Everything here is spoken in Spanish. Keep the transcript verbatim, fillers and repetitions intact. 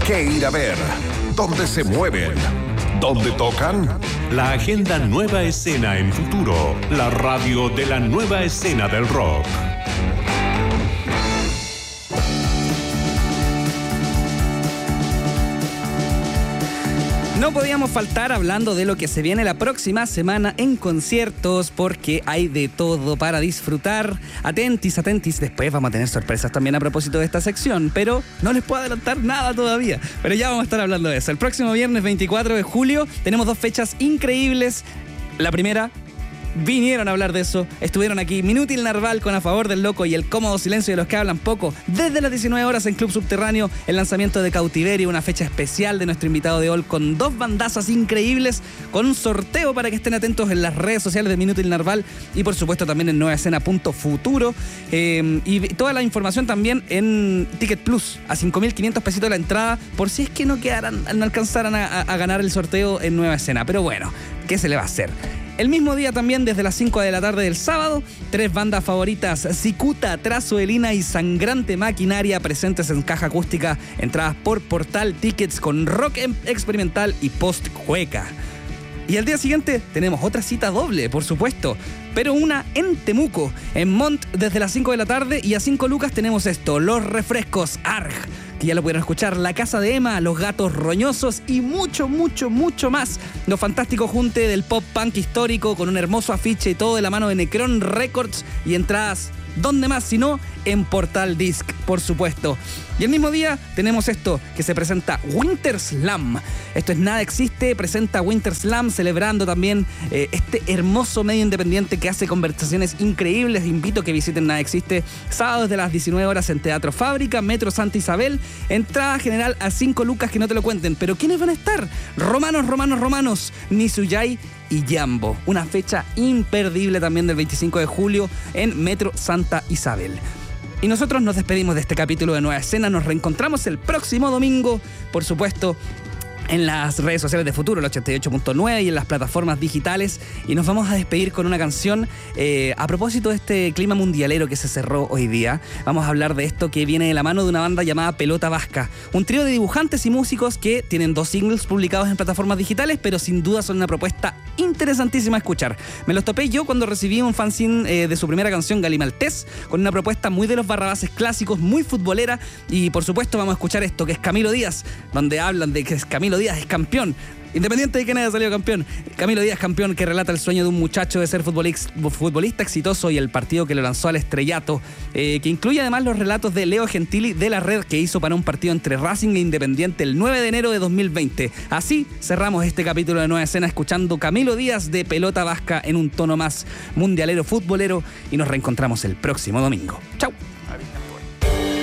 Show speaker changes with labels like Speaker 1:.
Speaker 1: qué ir a ver, dónde se mueven, dónde tocan.
Speaker 2: La agenda Nueva Escena en Futuro, la radio de la nueva escena del rock.
Speaker 3: No podíamos faltar hablando de lo que se viene la próxima semana en conciertos, porque hay de todo para disfrutar. Atentis, atentis, después vamos a tener sorpresas también a propósito de esta sección, pero no les puedo adelantar nada todavía. Pero ya vamos a estar hablando de eso. El próximo viernes veinticuatro de julio tenemos dos fechas increíbles. La primera, vinieron a hablar de eso, estuvieron aquí Minútil Narval con A Favor del Loco y El Cómodo Silencio de los que hablan poco, desde las diecinueve horas en Club Subterráneo, el lanzamiento de Cautiverio, una fecha especial de nuestro invitado de hoy con dos bandazas increíbles, con un sorteo para que estén atentos en las redes sociales de Minútil Narval y por supuesto también en nueva escena punto futuro, eh, y toda la información también en Ticket Plus, a cinco mil quinientos pesitos la entrada, por si es que no quedaran, no alcanzaran a, a, a ganar el sorteo en Nueva Escena, pero bueno, ¿qué se le va a hacer? El mismo día también, desde las cinco de la tarde del sábado, tres bandas favoritas, Cicuta, Trazo de Lina y Sangrante Maquinaria, presentes en caja acústica, entradas por Portal Tickets con rock experimental y post-cueca. Y al día siguiente tenemos otra cita doble, por supuesto, pero una en Temuco, en Montt, desde las cinco de la tarde, y a cinco lucas tenemos esto, Los Refrescos, Arg, que ya lo pudieron escuchar, La Casa de Emma, Los Gatos Roñosos y mucho, mucho, mucho más. Lo fantástico junte del pop punk histórico con un hermoso afiche y todo de la mano de Necron Records y entradas, ¿dónde más si no? En Portal Disc, por supuesto. Y el mismo día tenemos esto, que se presenta Winter Slam. Esto es Nada Existe, presenta Winter Slam, celebrando también eh, este hermoso medio independiente que hace conversaciones increíbles. Invito a que visiten Nada Existe, sábado desde las diecinueve horas en Teatro Fábrica, Metro Santa Isabel. Entrada general a cinco lucas, que no te lo cuenten. ¿Pero quiénes van a estar? Romanos, romanos, romanos, Nisuyay y Jambo. Una fecha imperdible también del veinticinco de julio en Metro Santa Isabel. Y nosotros nos despedimos de este capítulo de Nueva Escena. Nos reencontramos el próximo domingo, por supuesto, en las redes sociales de Futuro, el ochenta y ocho punto nueve, y en las plataformas digitales. Y nos vamos a despedir con una canción eh, a propósito de este clima mundialero que se cerró hoy día. Vamos a hablar de esto que viene de la mano de una banda llamada Pelota Vasca, un trío de dibujantes y músicos que tienen dos singles publicados en plataformas digitales, pero sin duda son una propuesta interesantísima a escuchar. Me los topé yo cuando recibí un fanzine eh, de su primera canción, Galimaltés, con una propuesta muy de los barrabases clásicos, muy futbolera. Y por supuesto vamos a escuchar esto, que es Camilo Díaz, donde hablan de que es Camilo Díaz es campeón, independiente de que nadie haya salido campeón. Camilo Díaz campeón, que relata el sueño de un muchacho de ser futbolista exitoso y el partido que lo lanzó al estrellato, eh, que incluye además los relatos de Leo Gentili de la Red, que hizo para un partido entre Racing e Independiente el nueve de enero de dos mil veinte. Así cerramos este capítulo de Nueva Escena escuchando Camilo Díaz de Pelota Vasca en un tono más mundialero futbolero, y nos reencontramos el próximo domingo. Chau.